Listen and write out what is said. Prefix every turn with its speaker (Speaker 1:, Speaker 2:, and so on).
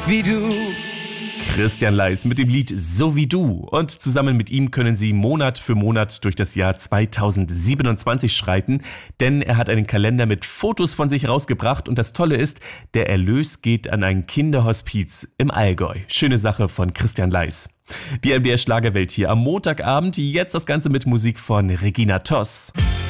Speaker 1: wie du.
Speaker 2: Christian Leis mit dem Lied So wie du. Und zusammen mit ihm können Sie Monat für Monat durch das Jahr 2027 schreiten, denn er hat einen Kalender mit Fotos von sich rausgebracht und das Tolle ist, der Erlös geht an ein Kinderhospiz im Allgäu. Schöne Sache von Christian Leis. Die MDR Schlagerwelt hier am Montagabend, jetzt das Ganze mit Musik von Regina Toss.